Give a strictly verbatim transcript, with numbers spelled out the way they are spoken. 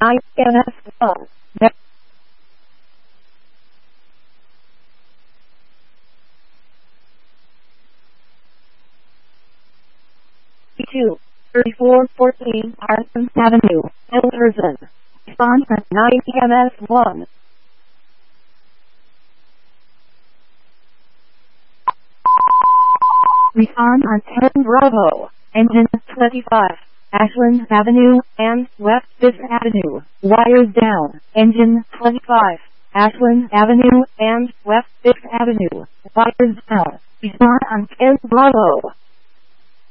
I N S one. two. thirty-four fourteen Parsons Avenue, Hilderson. Response at nine P M S one. Response on ten Bravo, engine twenty-five, Ashland Avenue, and West fifth Avenue, wires down, engine twenty-five, Ashland Avenue, and West fifth Avenue, wires down. Response on ten Bravo.